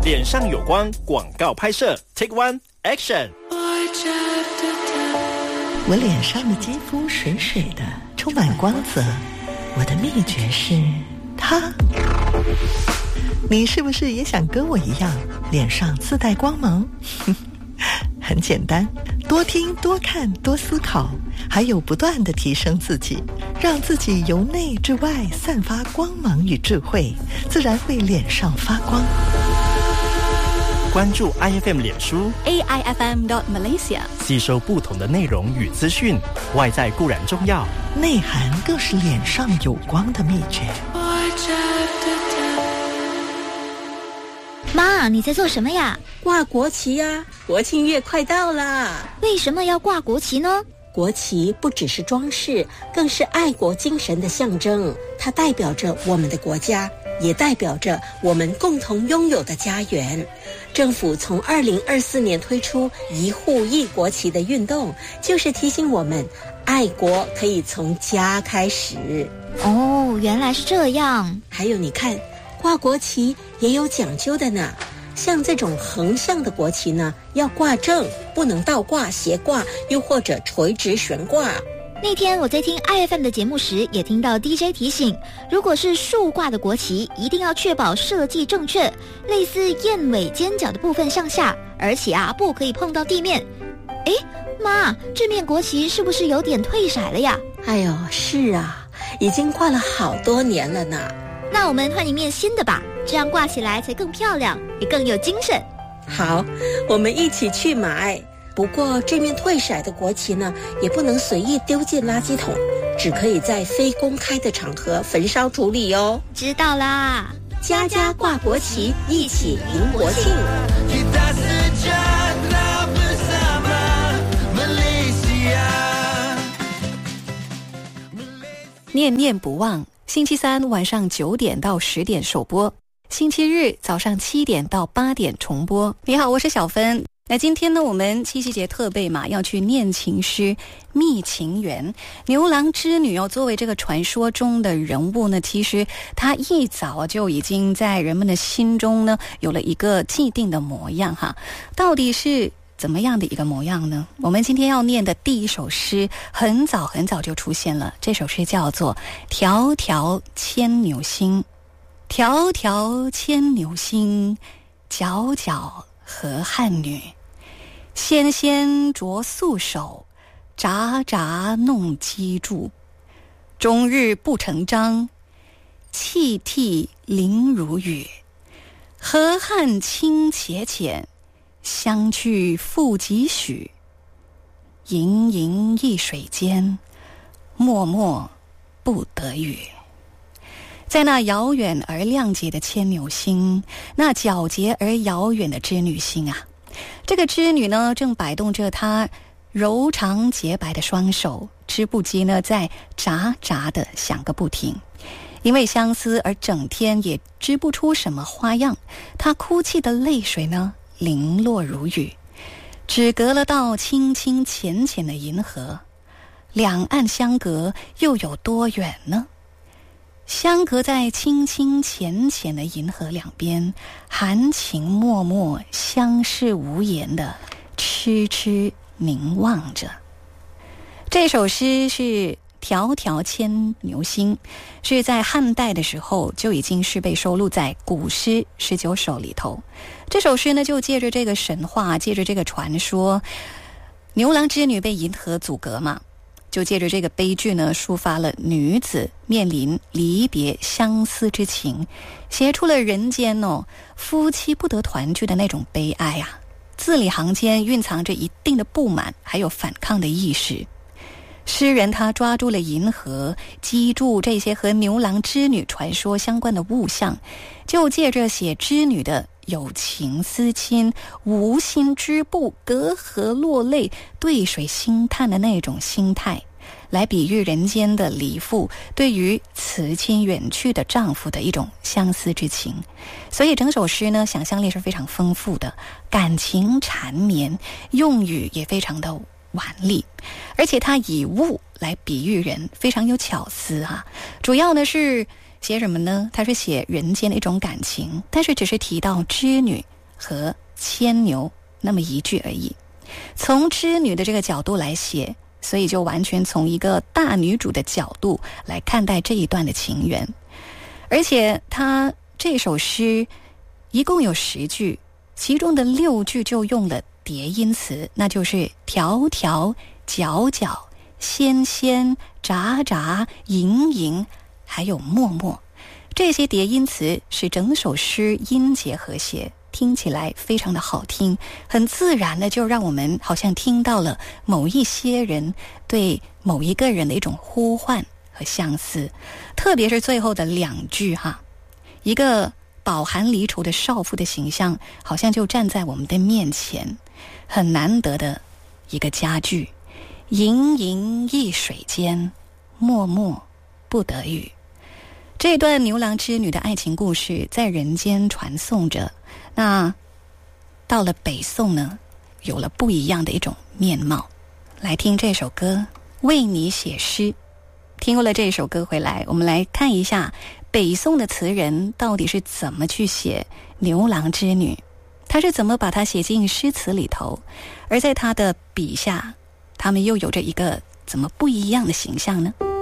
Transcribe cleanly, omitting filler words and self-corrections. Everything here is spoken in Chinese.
脸上有光广告拍摄 Take One Action。 我脸上的肌肤水水的，充满光泽，我的秘诀是它。你是不是也想跟我一样脸上自带光芒？很简单，多听多看多思考，还有不断地提升自己，让自己由内至外散发光芒与智慧，自然会脸上发光。 关注 IFM 脸书 AIFM.Malaysia， 吸收不同的内容与资讯，外在固然重要， 内涵更是脸上有光的秘诀。 妈，你在做什么呀？ 挂国旗呀，国庆月快到啦！ 为什么要挂国旗呢？ 国旗不只是装饰，更是爱国精神的象征。它代表着我们的国家，也代表着我们共同拥有的家园。政府从2024年推出一户一国旗的运动，就是提醒我们，爱国可以从家开始。 哦，原来是这样。 还有你看，挂国旗也有讲究的呢。像这种横向的国旗呢，要挂正，不能倒挂、斜挂，又或者垂直悬挂。 那天我在听 IFM 的节目时，也听到 DJ 提醒，如果是竖挂的国旗，一定要确保设计正确，类似燕尾尖角的部分向下，而且不可以碰到地面。诶，妈，这面国旗是不是有点褪色了呀？ 哎呦，是啊，已经挂了好多年了呢。 那我们换一面新的吧，这样挂起来才更漂亮，也更有精神。 好，我们一起去买。不过这面褪色的国旗呢，也不能随意丢进垃圾桶，只可以在非公开的场合焚烧处理哦。 知道啦， 家家挂国旗，一起迎国庆。 念念不忘，星期三晚上9点到10点首播，星期日早上7点到8点重播。你好，我是小芬。那今天呢，我们七夕节特备嘛，要去念情诗觅情缘。牛郎织女作为这个传说中的人物呢，其实他一早就已经在人们的心中呢有了一个既定的模样哈。到底是怎么样的一个模样呢？我们今天要念的第一首诗很早很早就出现了，这首诗叫做《迢迢牵牛星》。迢迢牵牛星，皎皎河汉女。纤纤擢素手，札札弄机杼。终日不成章，泣涕零如雨。河汉清且浅，相去复几许。盈盈一水间，脉脉不得语。在那遥远而亮洁的牵牛星，那皎洁而遥远的织女星啊，这个织女呢，正摆动着她柔长洁白的双手，织布机呢在喳喳地响个不停。因为相思而整天也织不出什么花样，她哭泣的泪水呢零落如雨。只隔了道清清浅浅的银河，两岸相隔又有多远呢？相隔在清清浅浅的银河两边，含情脉脉，相视无言的痴痴凝望着。这首诗是迢迢牵牛星，是在汉代的时候就已经是被收录在古诗19首里头。这首诗呢，就借着这个神话，借着这个传说，牛郎织女被银河阻隔嘛，就借着这个悲剧呢，抒发了女子面临离别相思之情，写出了人间夫妻不得团聚的那种悲哀啊。字里行间蕴藏着一定的不满，还有反抗的意识。诗人他抓住了银河，记住这些和牛郎织女传说相关的物象，就借着写织女的有情思亲、无心织布、隔河落泪、对水兴叹的那种心态，来比喻人间的离妇对于辞亲远去的丈夫的一种相思之情。所以整首诗呢，想象力是非常丰富的，感情缠绵，用语也非常的婉丽，而且它以物来比喻人，非常有巧思啊。主要呢是写什么呢？他是写人间的一种感情，但是只是提到织女和牵牛那么一句而已。从织女的这个角度来写，所以就完全从一个大女主的角度来看待这一段的情缘。而且他这首诗一共有10句，其中的6句就用了叠音词，那就是条条、角角、纤纤、札札、盈盈，还有脉脉。这些叠音词使整首诗音节和谐，听起来非常的好听，很自然的就让我们好像听到了某一些人对某一个人的一种呼唤和相似。特别是最后的2句一个饱含离愁的少妇的形象好像就站在我们的面前，很难得的一个佳句。盈盈一水间，脉脉不得语。这段牛郎织女的爱情故事在人间传颂着，那到了北宋呢，有了不一样的一种面貌。来听这首歌，为你写诗。听过了这首歌回来，我们来看一下北宋的词人到底是怎么去写牛郎织女，他是怎么把它写进诗词里头，而在他的笔下，他们又有着一个怎么不一样的形象呢？